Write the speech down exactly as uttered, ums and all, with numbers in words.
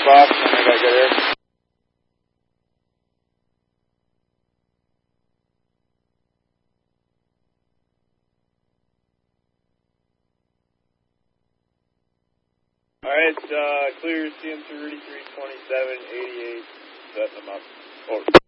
your box and I gotta get here. Alright, uh, clear C M two Rudy three twenty-seven eighty-eight, setting them up. Over.